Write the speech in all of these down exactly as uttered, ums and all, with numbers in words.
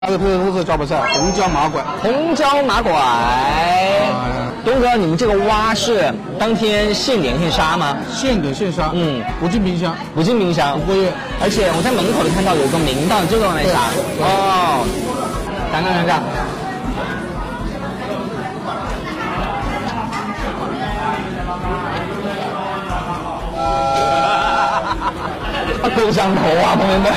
那个特特色招牌菜红椒马拐， 红椒马拐。东哥，你们这个蛙是当天现点现杀吗？ 现点现杀，嗯，不进冰箱， 不进冰箱， 不过夜。 而且我在门口看到有一个明档，这个来啥？哦，尝尝尝尝。够上头啊，朋友们！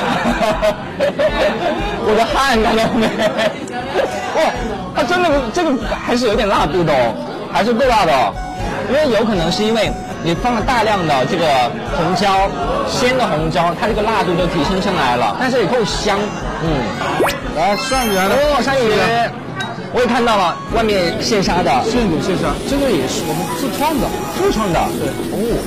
我的汗看到没？哇，它真的这个还是有点辣度的哦，还是够辣的哦。因为有可能是因为你放了大量的这个红椒，鲜的红椒，它这个辣度就提升上来了，但是也够香。嗯， 来上鱼来了， 哦，鳝鱼，我也看到了，外面现杀的， 现点现杀，这个也是我们自创的， 自创的， 对， 哦。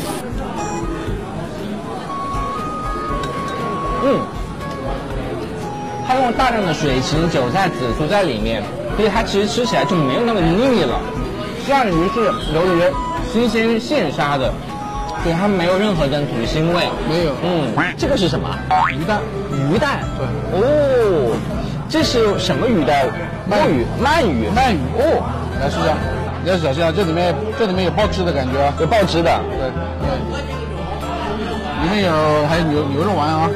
嗯，它用大量的水芹、韭菜、紫苏在里面，所以它其实吃起来就没有那么腻了。鳝鱼是由于新鲜现杀的，所以它没有任何的土腥味。 没有。 嗯，这个是什么？ 鱼蛋。 鱼蛋。 对。 哦，这是什么鱼的？鳗鱼。鳗鱼。 鳗鱼。哦，来试一下，你要小心啊，这里面这里面有爆汁的感觉啊。 有爆汁的。 对。对。里面有还有牛牛肉丸啊。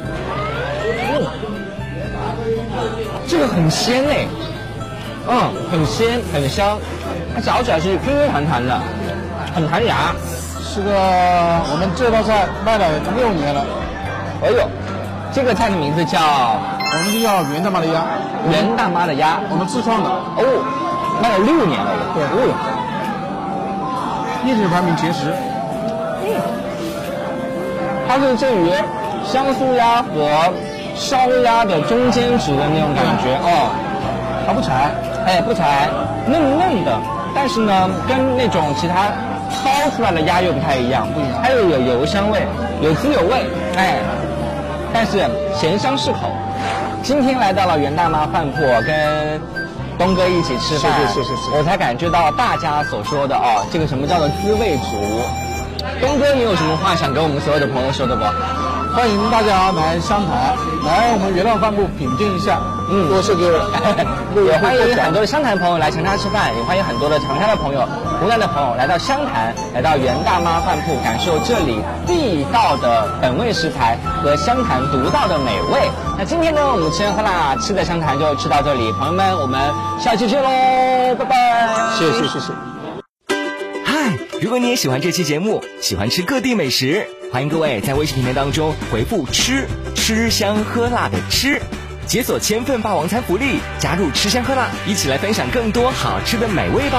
这个很鲜哎，嗯，很鲜很香，它嚼起来是 Q Q 弹弹的，很弹牙。 是个我们这道菜卖了六年了。 哎呦，这个菜的名字叫我们就叫袁大妈的鸭， 袁大妈的鸭， 我们自创的。 哦，卖了六年了。 对， 哦， 历史排名前十。 嗯，它是介于香酥鸭和烧鸭的中间值的那种感觉哦， 它不柴， 哎不柴，嫩嫩的，但是呢，跟那种其他焯出来的鸭又不太一样， 不一样， 它又有油香味，有滋有味，哎，但是咸香适口。今天来到了袁大妈饭铺，跟东哥一起吃饭， 是是是是， 我才感觉到大家所说的哦，这个什么叫做滋味足。东哥，你有什么话想跟我们所有的朋友说的不？ 欢迎大家来湘潭，来我们袁大饭铺品鉴一下。嗯，多是个， 也欢迎很多的湘潭朋友来长沙吃饭，也欢迎很多的长沙的朋友、湖南的朋友来到湘潭，来到袁大妈饭铺，感受这里地道的本味食材和湘潭独到的美味。那今天呢，我们吃喝辣吃的湘潭就吃到这里，朋友们，我们下期见喽，拜拜！ 谢谢谢谢。 嗨，如果你也喜欢这期节目，喜欢吃各地美食，欢迎各位在微信平台当中回复吃吃香喝辣的吃，解锁千份霸王餐福利，加入吃香喝辣，一起来分享更多好吃的美味吧。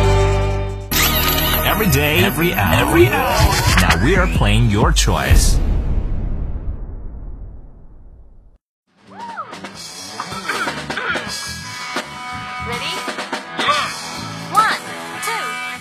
Every day, every hour, every hour. Now we are playing your choice.